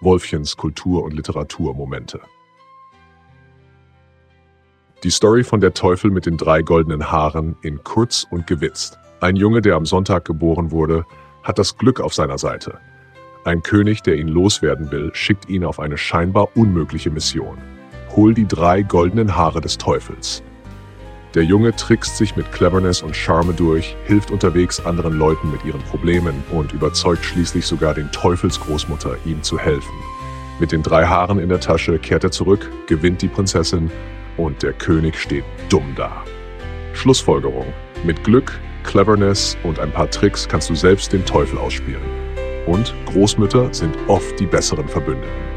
Wolfchens Kultur- und Literaturmomente. Die Story von Der Teufel mit den 3 goldenen Haaren in kurz und gewitzt. Ein Junge, der am Sonntag geboren wurde, hat das Glück auf seiner Seite. Ein König, der ihn loswerden will, schickt ihn auf eine scheinbar unmögliche Mission. Hol die 3 goldenen Haare des Teufels. Der Junge trickst sich mit Cleverness und Charme durch, hilft unterwegs anderen Leuten mit ihren Problemen und überzeugt schließlich sogar den Teufelsgroßmutter, ihm zu helfen. Mit den 3 Haaren in der Tasche kehrt er zurück, gewinnt die Prinzessin und der König steht dumm da. Schlussfolgerung: Mit Glück, Cleverness und ein paar Tricks kannst du selbst den Teufel ausspielen. Und Großmütter sind oft die besseren Verbündeten.